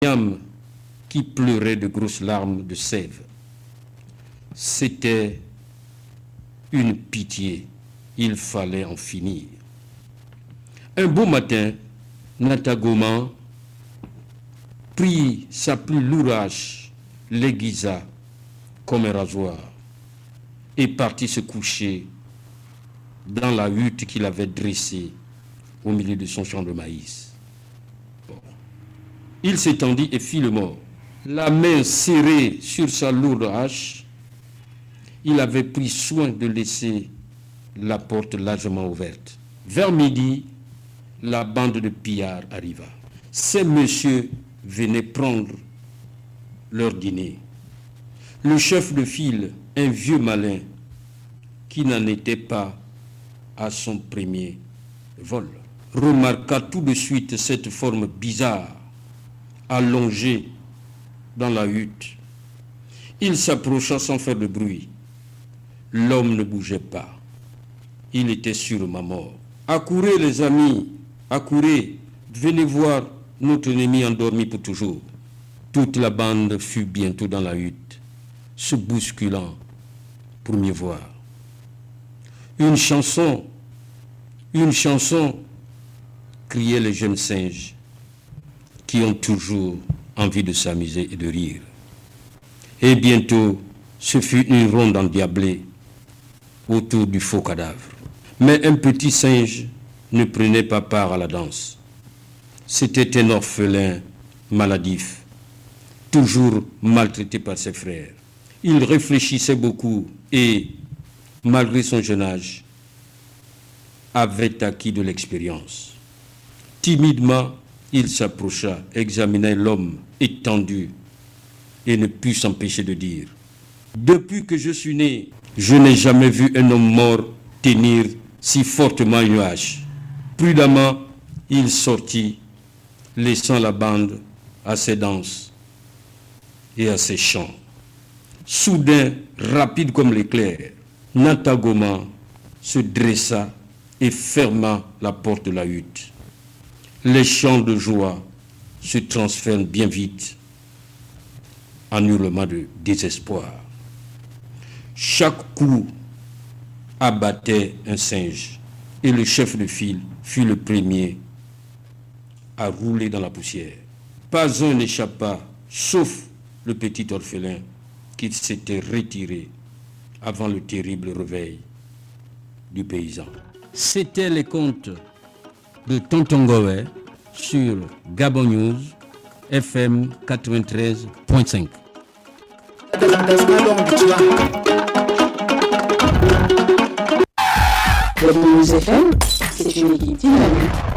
dame qui pleurait de grosses larmes de sève. C'était une pitié, il fallait en finir. Un beau matin, Natagoman prit sa plus lourde hache, l'aiguisa comme un rasoir et partit se coucher dans la hutte qu'il avait dressée au milieu de son champ de maïs. Il s'étendit et fit le mort. La main serrée sur sa lourde hache, il avait pris soin de laisser la porte largement ouverte. Vers midi, la bande de pillards arriva. Ces messieurs venaient prendre leur dîner. Le chef de file, un vieux malin, qui n'en était pas à son premier vol, remarqua tout de suite cette forme bizarre, allongée dans la hutte. Il s'approcha sans faire de bruit. L'homme ne bougeait pas. Il était sûrement mort. Accourez les amis, accourez, venez voir notre ennemi endormi pour toujours. Toute la bande fut bientôt dans la hutte, se bousculant pour mieux voir. Une chanson, criaient les jeunes singes qui ont toujours envie de s'amuser et de rire. Et bientôt, ce fut une ronde endiablée autour du faux cadavre. Mais un petit singe ne prenait pas part à la danse. C'était un orphelin maladif, toujours maltraité par ses frères. Il réfléchissait beaucoup et, malgré son jeune âge, avait acquis de l'expérience. Timidement, il s'approcha, examina l'homme étendu et ne put s'empêcher de dire: depuis que je suis né, je n'ai jamais vu un homme mort tenir si fortement une hache. Prudemment, il sortit, laissant la bande à ses danses et à ses chants. Soudain, rapide comme l'éclair, Natagoman se dressa et ferma la porte de la hutte. Les chants de joie se transforment bien vite en hurlements de désespoir. Chaque coup abattait un singe et le chef de file fut le premier à rouler dans la poussière. Pas un n'échappa, sauf le petit orphelin qui s'était retiré avant le terrible réveil du paysan. C'était les contes de Tonton Goé sur Gabon News FM 93.5. Gabon News FM, c'est une équipe dynamique